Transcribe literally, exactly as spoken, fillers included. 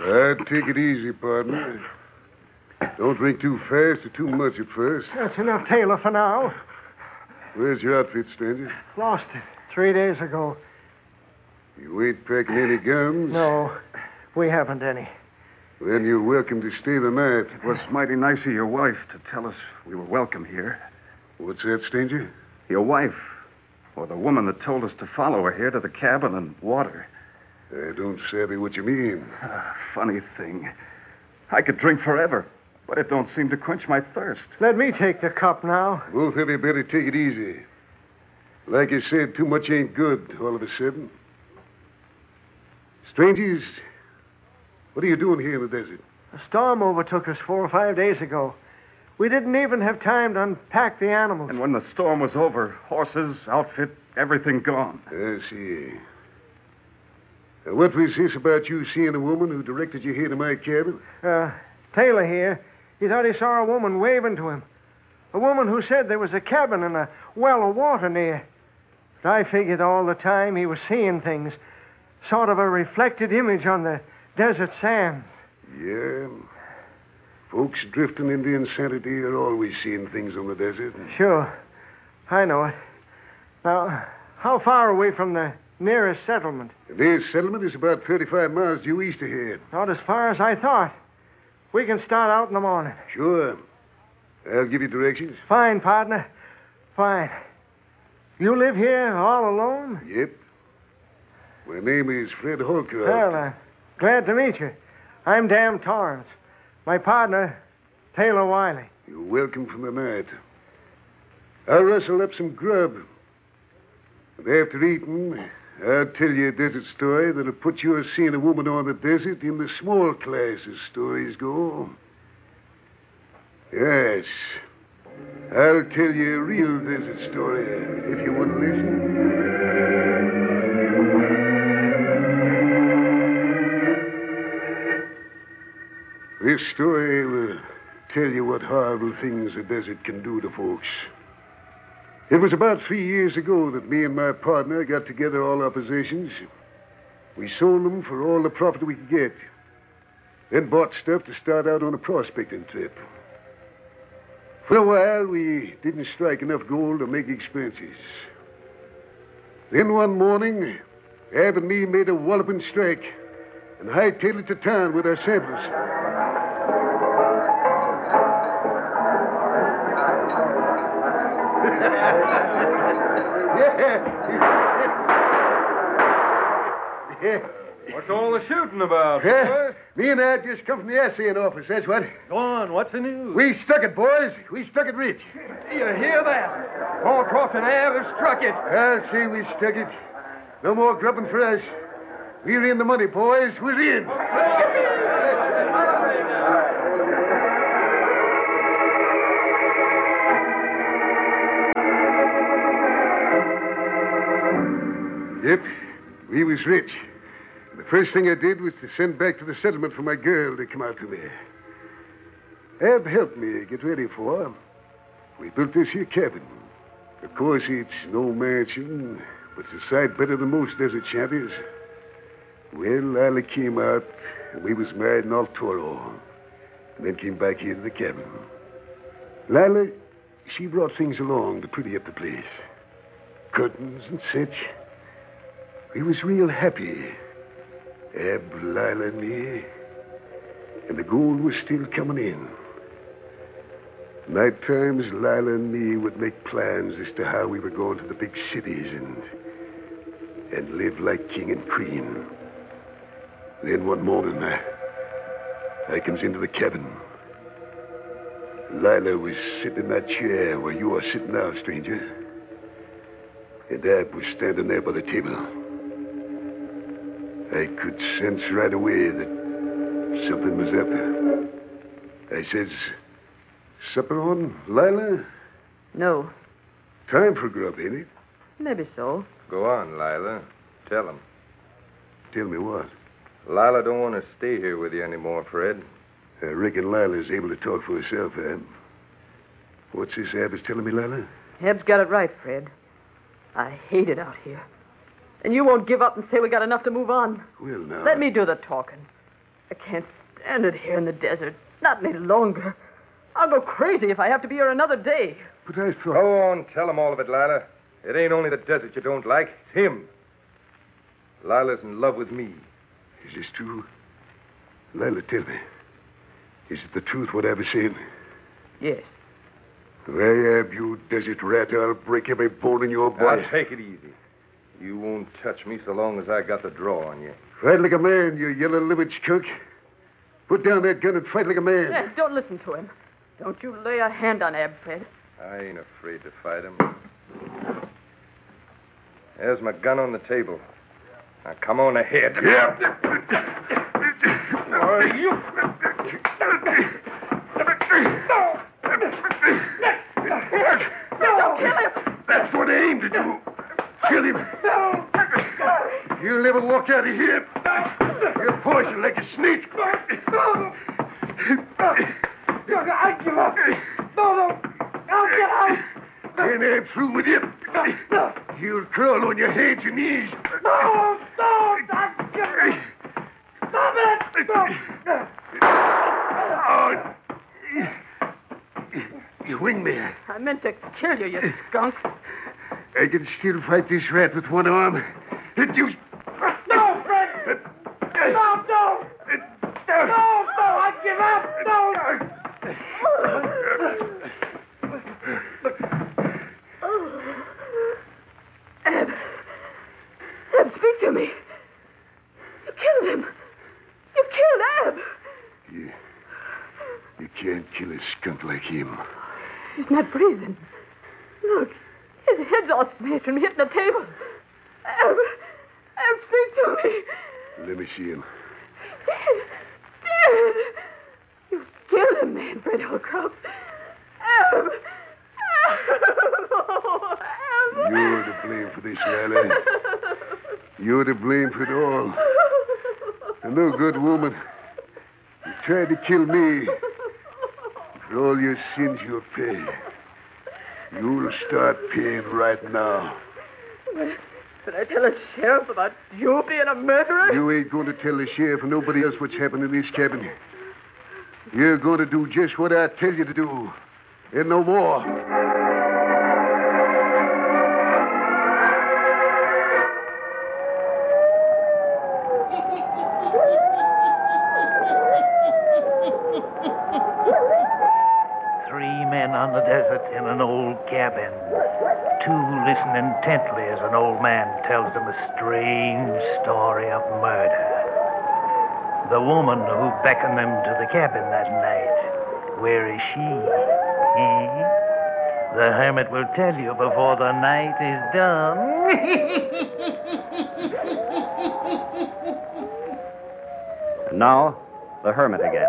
Uh, take it easy, partner. Don't drink too fast or too much at first. That's enough, Taylor, for now. Where's your outfit, stranger? Lost it three days ago. You ain't packing any guns? No, we haven't any. Then you're welcome to stay the night. It was mighty nice of your wife to tell us we were welcome here. What's that, stranger? Your wife, or the woman that told us to follow her here to the cabin and water. I don't savvy what you mean. Ah, funny thing. I could drink forever, but it don't seem to quench my thirst. Let me take the cup now. Both of you better take it easy. Like I said, too much ain't good all of a sudden. Strangers, what are you doing here in the desert? A storm overtook us four or five days ago. We didn't even have time to unpack the animals. And when the storm was over, horses, outfit, everything gone. I see. Now, what was this about you seeing a woman who directed you here to my cabin? Uh, Taylor here, he thought he saw a woman waving to him. A woman who said there was a cabin and a well of water near. But I figured all the time he was seeing things, sort of a reflected image on the desert sand. Yeah. Folks drifting into insanity are always seeing things on the desert. Sure. I know it. Now, how far away from the nearest settlement? The nearest settlement is about thirty-five miles due east of here. Not as far as I thought. We can start out in the morning. Sure. I'll give you directions. Fine, partner. Fine. You live here all alone? Yep. My name is Fred Holcroft. Well, uh, glad to meet you. I'm Dan Torrance. My partner, Taylor Wiley. You're welcome for the night. I'll rustle up some grub. And after eating, I'll tell you a desert story that'll put your seeing a woman on the desert in the small class as stories go. Yes. I'll tell you a real desert story, if you wouldn't listen. This story will tell you what horrible things the desert can do to folks. It was about three years ago that me and my partner got together all our possessions. We sold them for all the profit we could get. Then bought stuff to start out on a prospecting trip. For a while, we didn't strike enough gold to make expenses. Then one morning, Ab and me made a walloping strike and hightailed it to town with our samples. Yeah. What's all the shooting about, Yeah. boys? Me and Ab just come from the assaying office, that's what. Go on, what's the news? We stuck it, boys. We stuck it rich. Do you hear that? Holcroft and Ab have struck it. I'll say we stuck it. No more grubbing for us. We're in the money, boys. We're in. Yep, we was rich. The first thing I did was to send back to the settlement for my girl to come out to me. Ab helped me get ready for her. We built this here cabin. Of course, it's no mansion, but it's a sight better than most desert shanties. Well, Lila came out, and we was married in El Toro, and then came back here to the cabin. Lila, she brought things along to pretty up the place. Curtains and such. We was real happy. Ab, Lila, and me. And the gold was still coming in. Night times, Lila and me would make plans as to how we were going to the big cities and and live like king and queen. Then one morning, I, I comes into the cabin. Lila was sitting in that chair where you are sitting now, stranger. And Ab was standing there by the table. I could sense right away that something was up. I says, supper on, Lila? No. Time for grub, ain't it? Maybe so. Go on, Lila. Tell him. Tell me what? Lila don't want to stay here with you anymore, Fred. I reckon Lila's able to talk for herself, Ab. What's this Ab is telling me, Lila? Heb's got it right, Fred. I hate it out here. And you won't give up and say we got enough to move on. Well, now... Let me do the talking. I can't stand it here in the desert. Not any longer. I'll go crazy if I have to be here another day. But I thought... Go on, tell him all of it, Lila. It ain't only the desert you don't like. It's him. Lila's in love with me. Is this true? Lila, tell me. Is it the truth what I was saying? Yes. Well, Ab, you desert rat, I'll break every bone in your body. Now, take it easy. You won't touch me so long as I got the draw on you. Fight like a man, you yellow-livered skunk. Put down that gun and fight like a man. Ed, don't listen to him. Don't you lay a hand on Ab, Fred. I ain't afraid to fight him. There's my gun on the table. Now, come on ahead. Yeah. Are you... Don't kill him! That's what I aim to do. Kill him. You'll never walk out of here. You're poisoned like a snake. I give up. No, no. I'll get out. And I'm through with you. You'll crawl on your hands and knees. No, no, stop. Stop it. Stop. Oh. You winged me. I meant to kill you, you skunk. I can still fight this rat with one arm. It you... No, Fred. No, no. No, no, I give up. No. Ab. Ab, speak to me. You killed him. You killed Ab. You, you can't kill a skunk like him. He's not breathing. Look, his head's all smashed from hitting the table. Ab, Ab, speak to me. Let me see him. Dead. Dead. You killed him, man, Fred Holcroft. Ab. Ab. Oh, Ab. You're to blame for this, Lila. You're to blame for it all. A no good woman. You tried to kill me. For all your sins you'll pay. You'll start paying right now. Did I tell the sheriff about you being a murderer? You ain't going to tell the sheriff or nobody else what's happened in this cabin. You're going to do just what I tell you to do. And no more. Three men on the desert in an old cabin. Two listen intently as an old man tells them a strange story of murder. The woman who beckoned them to the cabin that night, where is she? Eh? The hermit will tell you before the night is done. And now, the hermit again.